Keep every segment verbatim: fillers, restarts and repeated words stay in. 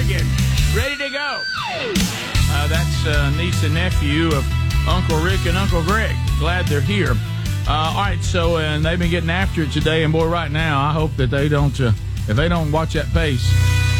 Oregon, ready to go. Uh, that's uh, niece and nephew of Uncle Rick and Uncle Greg. Glad they're here. Uh, all right, so and they've been getting after it today, and boy, right now, I hope that they don't, uh, if they don't watch that pace,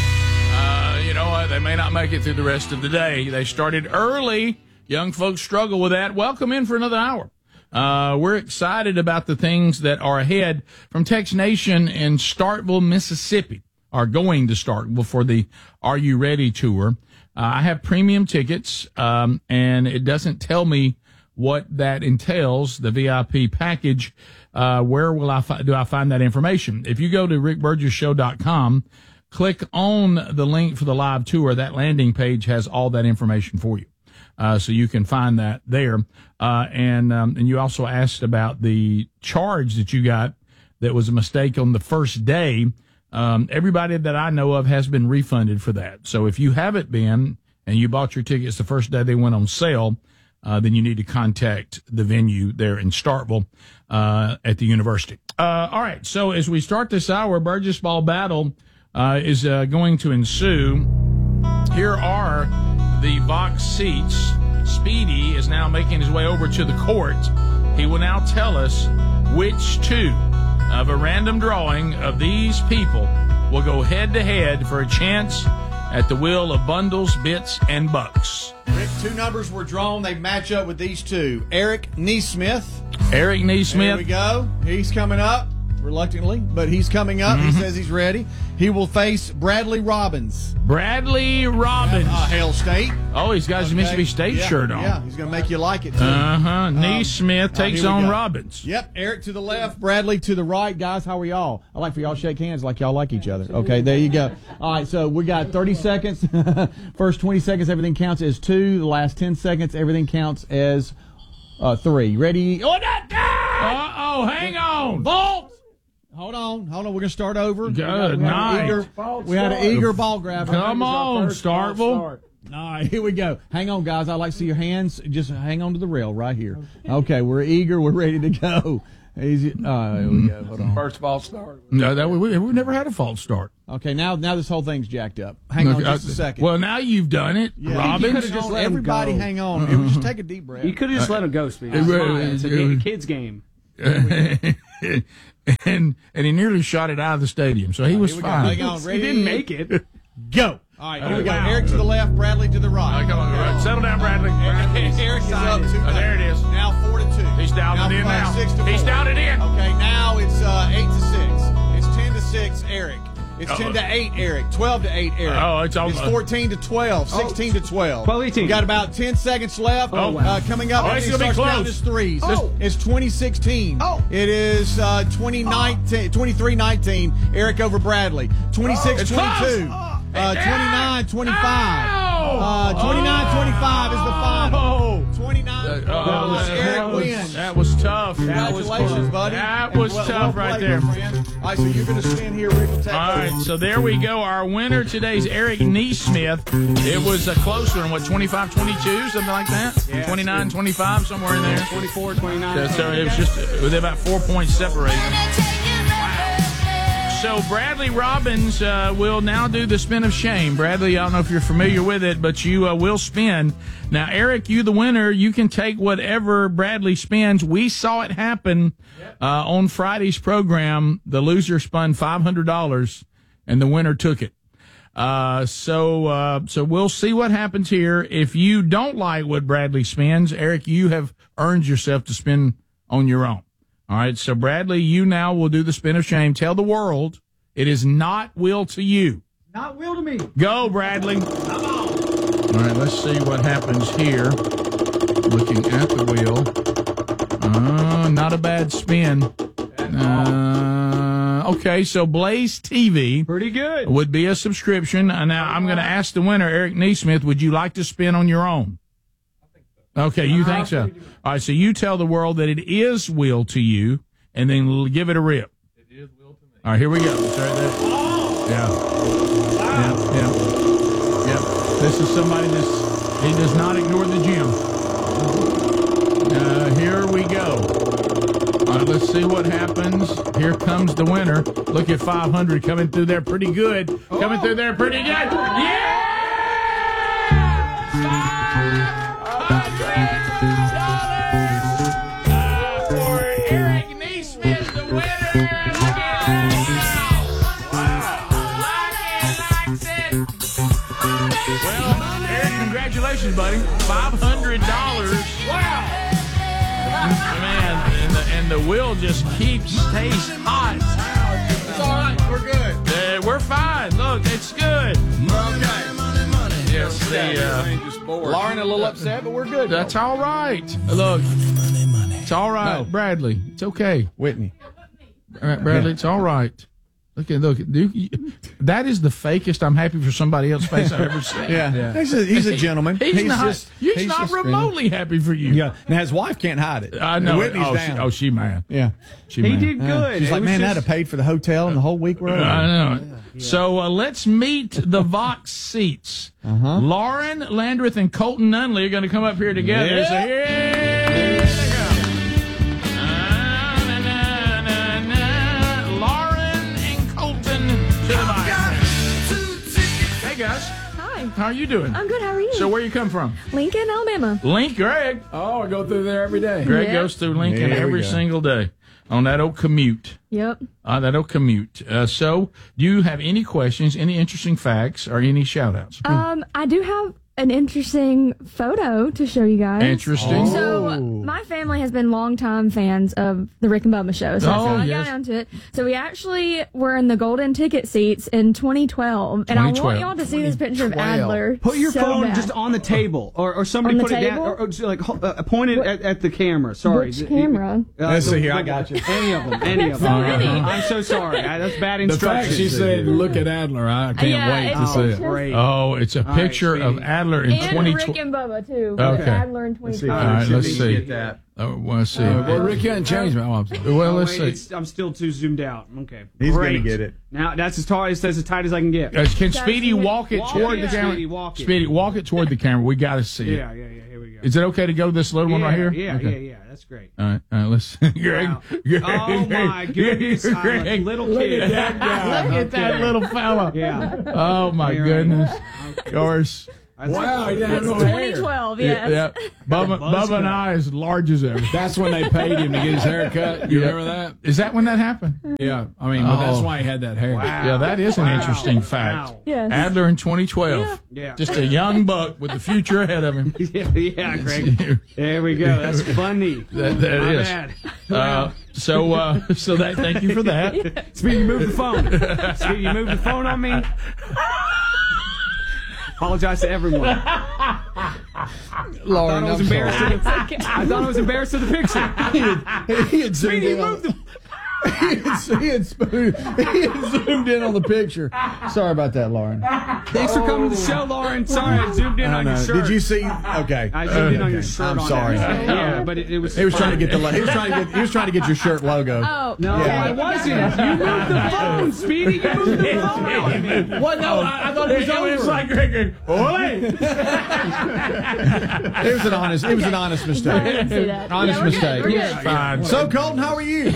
uh, you know what, they may not make it through the rest of the day. They started early. Young folks struggle with that. Welcome in for another hour. Uh, we're excited about the things that are ahead from Tex Nation in Starkville, Mississippi, are going to Starkville for the Are You Ready tour. Uh, I have premium tickets, um, and it doesn't tell me what that entails, the V I P package. Uh, where will I fi- do I find that information? If you go to rick burgess show dot com, click on the link for the live tour. That landing page has all that information for you. Uh, so you can find that there. Uh, and, um, and you also asked about the charge that you got that was a mistake on the first day. Um, everybody that I know of has been refunded for that. So if you haven't been and you bought your tickets the first day they went on sale, uh, then you need to contact the venue there in Starkville, uh, at the university. Uh, all right. So as we start this hour, Burgess Ball battle, uh, is, uh, going to ensue. Here are the box seats. Speedy is now making his way over to the court. He will now tell us which two of a random drawing of these people will go head-to-head for a chance at the wheel of bundles, bits, and bucks. Rick, two numbers were drawn. They match up with these two. Eric Neesmith. Eric Neesmith. There we go. He's coming up, reluctantly, but he's coming up. Mm-hmm. He says he's ready. He will face Bradley Robbins. Bradley Robbins. Uh, Hail State. Oh, he's got his okay. Mississippi State yeah, shirt on. Yeah, he's going to make you like it, too. Uh-huh. Um, Neesmith takes uh, on go. Robbins. Yep. Eric to the left, Bradley to the right. Guys, how are y'all? I like for y'all to shake hands like y'all like each other. Okay, there you go. All right, so we got thirty seconds. First twenty seconds, everything counts as two. The last ten seconds, everything counts as uh, three. Ready? Oh, that guy! Uh-oh, hang on. Vault! Hold on, hold on. We're gonna start over. Good we night. Eager, we had an eager ball grabber. Come on, Starkville. All right, here we go. Hang on, guys. I'd like to see your hands. Just hang on to the rail right here. Okay, we're eager. We're ready to go. Easy. Uh, here we go. Hold on. First false start. No, that we we've never had a false start. Okay, now now this whole thing's jacked up. Hang on just a second. Well, now you've done it, yeah. Robbins. You just let everybody go. hang on. Uh-huh. Just take a deep breath. You could have just let him go, Speed. Uh, It's, uh, fine. It's a uh, kid's game. and and he nearly shot it out of the stadium, so he was Here we go. fine. Hang on, ready? He didn't make it. Go. All right, here Oh, we go. wow. Eric to the left, Bradley to the right. All right, come on, all right. Settle down, Bradley. Eric, Eric is up two. Oh, there it is. Now four to two. He's down now it in five, now. Six to He's four. down it in. Okay, now it's uh, eight to six. It's ten to six, Eric. It's Uh-oh. ten to eight, Eric. Twelve to eight, Eric. Oh, it's almost- It's fourteen to twelve. Sixteen to twelve. twelve eighteen. We got about ten seconds left. Oh, wow. uh, coming up, Oh, as it's he gonna be starts counting close. his threes. Oh. It's twenty sixteen. Oh. It is uh, twenty nineteen, twenty-three nineteen. Eric over Bradley. twenty-six It's twenty-two. close. Uh, twenty-nine twenty-five. Ow. Uh, twenty-nine twenty-five is the final. Oh. twenty-nine. Oh, Eric that was, wins. that was tough. Congratulations, buddy. That And was well- tough well right played, there. my friend. All right, so you're going to stand here. Rick will take All over. right, so there we go. Our winner today is Eric Neesmith. It was a close one, what, twenty-five twenty-two, something like that? Yeah, twenty-nine twenty-five, somewhere in there. twenty-four, twenty-nine. So, so it was just with about four points separated. So Bradley Robbins uh, will now do the spin of shame. Bradley, I don't know if you're familiar with it, but you uh, will spin. Now, Eric, you the winner. You can take whatever Bradley spins. We saw it happen uh, on Friday's program. The loser spun five hundred dollars, and the winner took it. Uh, so uh, so we'll see what happens here. If you don't like what Bradley spins, Eric, you have earned yourself to spin on your own. All right, so Bradley, you now will do the spin of shame. Tell the world it is not will to you. Not will to me. Go, Bradley. Come on. All right, let's see what happens here. Looking at the wheel. Uh, not a bad spin. Uh, okay, so Blaze T V Pretty good. would be a subscription. And now I'm going to ask the winner, Eric Neesmith, would you like to spin on your own? Okay, you think so? All right, so you tell the world that it is will to you, and then l- give it a rip. It is will to me. All right, here we go. It's right there. Yeah. Yeah, yeah. Yeah. This is somebody that's, he does not ignore the gym. Uh, here we go. All Uh, let's see what happens. Here comes the winner. Look at five hundred coming through there pretty good. Coming through there pretty good. Yeah! five hundred dollars uh, for Eric Neesmith, the winner. Look at that. Wow. Wow. Like it, likes it. Well, Eric, congratulations, buddy. five hundred dollars. Wow. Man, and the, and the wheel just keeps stays hot. It's all right. We're good. Uh, we're fine. Look, it's good. Okay. Yes, the, uh, Lauren a little upset, but we're good. that's all right. Look, it's all right, No. Bradley. It's okay. Whitney. All right, Bradley, it's all right. Look at look. Do you, that is the fakest. I'm happy for somebody else's face I've ever seen. Yeah. He's, a, he's a gentleman. He's, not. just, he's, he's not just- remotely happy for you. Yeah. Now his wife can't hide it. I know. Whitney's oh, down. She, oh, she mad. Yeah. She He mad. did good. She's It like, was man, just- that'd have paid for the hotel and the whole week we're over. I know. So uh, let's meet the Vox seats. Uh-huh. Lauren Landreth and Colton Nunley are going to come up here together. Yeah. So here they go. Na, na, na, na, na. Lauren and Colton to the mic. Hey guys, Hi. how are you doing? I'm good. How are you? So where you come from? Lincoln, Alabama. Link, Greg. Oh, I go through there every day. Greg Yeah. goes through Lincoln There we every go. single day on that old commute. Yep. Uh, that'll commute. Uh, so, do you have any questions, any interesting facts, or any shout-outs? Um, I do have an interesting photo to show you guys. Interesting. So, my family has been longtime fans of the Rick and Bubba show. So, Oh, I yes. got onto it. So, we actually were in the golden ticket seats in twenty twelve. And I twenty twelve. want y'all to see this picture of Adler. Put your so phone bad. just on the table, or, or somebody On the put it down, table? or, or just like ho- uh, point it at, at the camera. Sorry, Which The- camera? Uh, Let's the- see here, I the- got you. Any of them. Any of So them. many. I'm so sorry. I, that's bad The instructions. fact she said, look at Adler, I can't Yeah, wait to it's- see it's it. just- Great. Oh, it's a right, picture of Speedy. Adler in And twenty Rick twenty. and Bubba, too. Okay. Adler in twenty twelve. All right, let's Let me see. get that. Oh, well, let's see. Well, Rick hasn't changed me. Oh, I'm sorry. Well, Oh, let's wait, see. it's- I'm still too zoomed out. Okay. He's Great. gonna get it. Now that's as tight as as tight as I can get. Uh, can Speedy That's- walk it Walk toward it, the camera? Speedy, walk it. Speedy, walk it toward the camera. We got to see it. Yeah, yeah, yeah. Here we go. Is it okay to go to this little one right here? Yeah, Okay. yeah, yeah. That's great. All right, all right, let's see. Greg, Wow. Greg, Oh my goodness! I'm a Greg. little kid. Look at that little fella. Yeah. Oh, my Here I goodness. go. Of course. Wow, he didn't have no twenty hair. twelve, yes. Yeah. Bubba, Buzz Bubba and cut. I as large as ever. That's when they paid him to get his hair cut. You remember that? Is that when that happened? Yeah. I mean, but that's Oh. why he had that hair. Yeah, that is an Wow. interesting fact. Wow. Yes. Adler in twenty twelve. Yeah. Just a young buck with the future ahead of him. Yeah, yeah, Greg. There we go. That's funny. That, that My is. bad. Uh, so, uh, so that. Thank you for that. Speedy, move the phone. Speedy, you move the phone on me. Apologize to everyone. I Lauren, thought I was I'm embarrassed. sorry. Of the, I thought I was embarrassed of the picture. He had zoomed Speedy, in on move the. he had, he, had spoon, he had zoomed in on the picture. Sorry about that, Lauren. Thanks for coming to the show, Lauren. Sorry, I zoomed in I on your know. shirt. Did you see? Okay. I zoomed in on your Okay. shirt. I'm on sorry. that. Yeah, but it, it was. He was trying to funny. get the. lo- He was trying to get. He was trying to get your shirt logo. Oh, No, Yeah. I wasn't. You moved the phone, Speedy. You moved the phone. What? No, I, I thought it was over. It's like Greg. Oi! It was an honest. It was an honest I mistake. didn't see that. Honest yeah, we're mistake. Good. We're It's good. fine. So, Colton, how are you?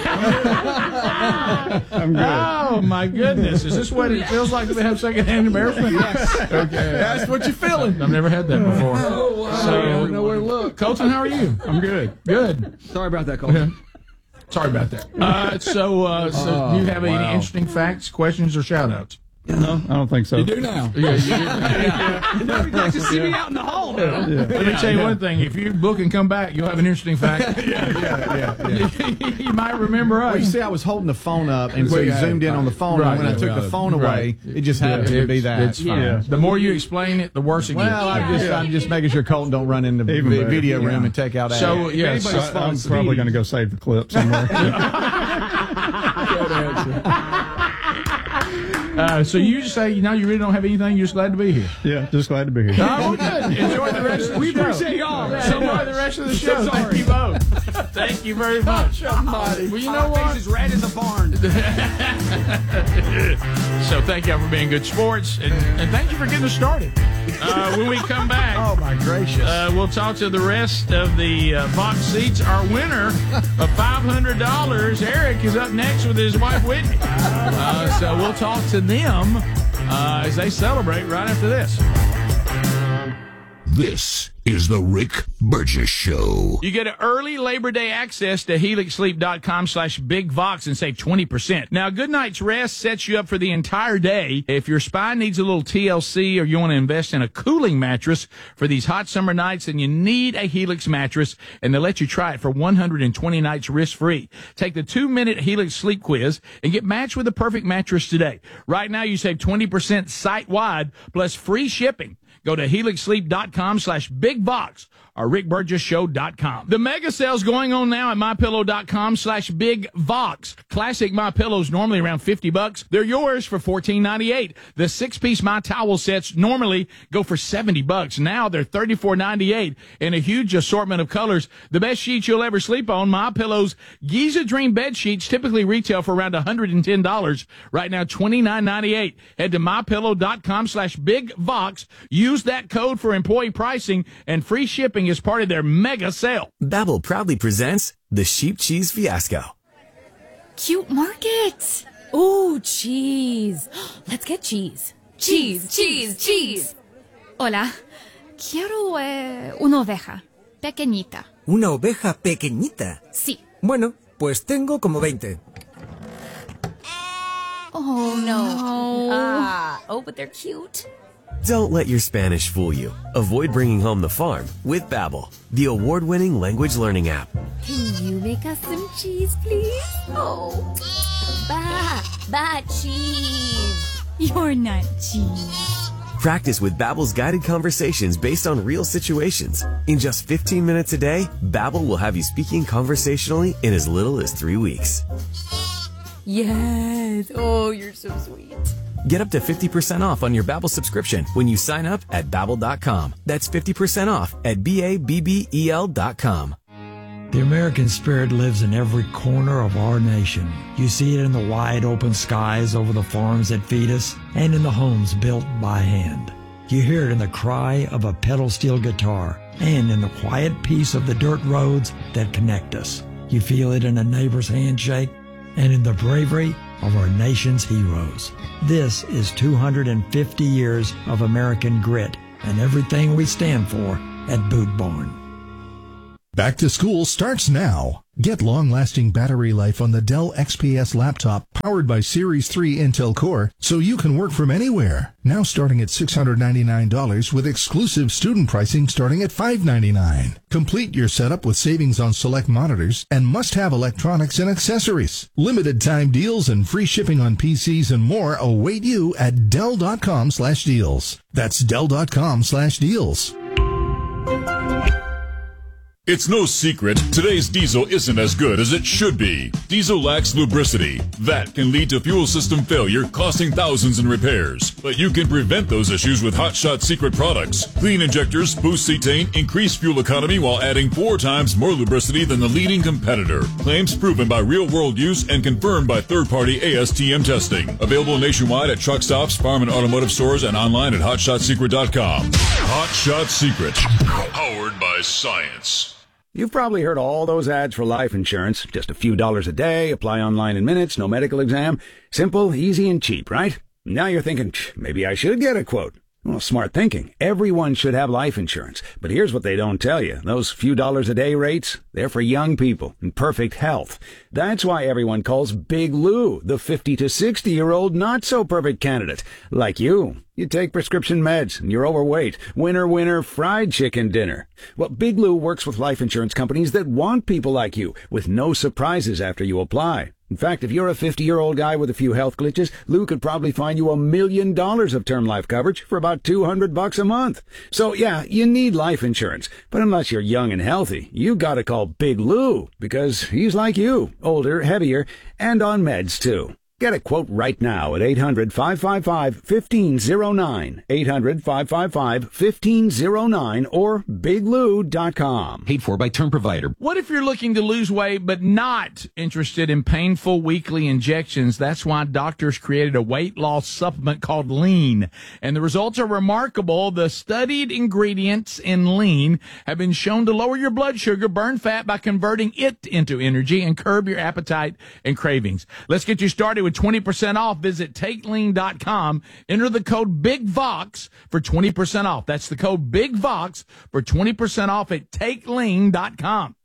I'm good. Oh my goodness! Is this what it feels like to have secondhand embarrassment? Yes. Okay. That's what you're feeling. I've never had that before. So, I don't know where to look. Colton, how are you? I'm good. Good. Sorry about that, Cole. Sorry about that. Uh, so, uh, so do you have any wow. interesting facts, questions, or shout-outs? No, I don't think so. You do now. Yeah, you, Nobody likes to see me out in the hall. Now. Let me tell you one thing. If you book and come back, you'll have an interesting fact. yeah, yeah, yeah. You might remember Well, you us. see, I was holding the phone up, and so you Yeah, zoomed in on the phone, right, and when I yeah, took the right, phone away, right. it just happened to be It's- that. It's fine. Yeah. The more you explain it, the worse it gets. Well, I'm just, I'm just making sure Colton don't run in the Even vi- better. video room Yeah. and take out So, ads. yes. Anybody's uh, phone I'm Speedy. probably going to go save the clip somewhere. uh, so you just say, now you really don't have anything, you're just glad to be here. yeah, just glad to be here. Oh, well, good. Enjoy the rest of the We show. appreciate y'all. So enjoy the rest of the show. So Thank sorry. you both. Thank you very much. Well, you know what? Face is red as a barn. So thank y'all for being good sports, and, and thank you for getting us started. Uh, when we come back, Oh, my gracious. uh, we'll talk to the rest of the uh, box seats. Our winner of five hundred dollars, Eric, is up next with his wife, Whitney. Uh, so we'll talk to them uh, as they celebrate right after this. This is the Rick Burgess Show. You get an early Labor Day access to helix sleep dot com slash big vox and save twenty percent. Now, a good night's rest sets you up for the entire day. If your spine needs a little T L C or you want to invest in a cooling mattress for these hot summer nights, then you need a Helix mattress, and they'll let you try it for one hundred twenty nights risk-free. Take the two-minute Helix sleep quiz and get matched with the perfect mattress today. Right now, you save twenty percent site-wide plus free shipping. Go to helix sleep dot com slash big vox or rick burgess show dot com. The mega sale's going on now at my pillow dot com slash big vox. Classic My Pillows normally around fifty bucks. They're yours for fourteen ninety-eight. The six-piece My Towel sets normally go for seventy bucks. Now they're thirty-four ninety-eight in a huge assortment of colors. The best sheets you'll ever sleep on. My Pillow's Giza Dream bed sheets typically retail for around one hundred ten dollars. Right now, twenty-nine ninety-eight. Head to my pillow dot com slash big vox. Use that code for employee pricing and free shipping as part of their mega sale. Babbel proudly presents the Sheep Cheese Fiasco. Cute market. Ooh, cheese. Let's get cheese. Cheese, cheese, cheese. Hola. Quiero eh, una oveja. Pequeñita. ¿Una oveja pequeñita? Sí. Bueno, pues tengo como veinte. Oh, no. Ah. Oh, but they're cute. Don't let your Spanish fool you. Avoid bringing home the farm with Babbel, the award-winning language learning app. Can you make us some cheese, please? Oh. Ba, ba, cheese. You're not cheese. Practice with Babbel's guided conversations based on real situations. In just fifteen minutes a day, Babbel will have you speaking conversationally in as little as three weeks. Yes. Oh, you're so sweet. Get up to fifty percent off on your Babbel subscription when you sign up at babbel dot com. That's fifty percent off at B A B B E L dot com. The American spirit lives in every corner of our nation. You see it in the wide open skies over the farms that feed us and in the homes built by hand. You hear it in the cry of a pedal steel guitar and in the quiet peace of the dirt roads that connect us. You feel it in a neighbor's handshake and in the bravery of our nation's heroes. This is two hundred fifty years of American grit and everything we stand for at Boot Barn. Back to school starts now. Get long-lasting battery life on the Dell X P S laptop powered by Series three Intel Core so you can work from anywhere. Now starting at six hundred ninety-nine dollars with exclusive student pricing starting at five hundred ninety-nine dollars. Complete your setup with savings on select monitors and must-have electronics and accessories. Limited time deals and free shipping on P Cs and more await you at Dell dot com slash deals. That's Dell dot com slash deals. It's no secret, today's diesel isn't as good as it should be. Diesel lacks lubricity. That can lead to fuel system failure, costing thousands in repairs. But you can prevent those issues with Hot Shot Secret products. Clean injectors boost cetane, increase fuel economy while adding four times more lubricity than the leading competitor. Claims proven by real-world use and confirmed by third-party A S T M testing. Available nationwide at truck stops, farm and automotive stores, and online at hot shot secret dot com. Hot Shot Secret. Powered by science. You've probably heard all those ads for life insurance. Just a few dollars a day, apply online in minutes, no medical exam. Simple, easy, and cheap, right? Now you're thinking, maybe I should get a quote. Well, smart thinking. Everyone should have life insurance. But here's what they don't tell you. Those few dollars a day rates, they're for young people in perfect health. That's why everyone calls Big Lou the fifty to sixty-year-old not-so-perfect candidate. Like you. You take prescription meds, and you're overweight. Winner, winner, fried chicken dinner. Well, Big Lou works with life insurance companies that want people like you, with no surprises after you apply. In fact, if you're a fifty-year-old guy with a few health glitches, Lou could probably find you a million dollars of term life coverage for about two hundred bucks a month. So yeah, you need life insurance. But unless you're young and healthy, you gotta call Big Lou, because he's like you, older, heavier, and on meds too. Get a quote right now at eight hundred, five five five, one five zero nine, eight hundred, five five five, one five zero nine, or big lou dot com. Paid for by term provider. What if you're looking to lose weight but not interested in painful weekly injections? That's why doctors created a weight loss supplement called Lean, and the results are remarkable. The studied ingredients in Lean have been shown to lower your blood sugar, burn fat by converting it into energy, and curb your appetite and cravings. Let's get you started with twenty percent off. Visit take lean dot com. Enter the code BIGVOX for twenty percent off. That's the code BIGVOX for twenty percent off at take lean dot com.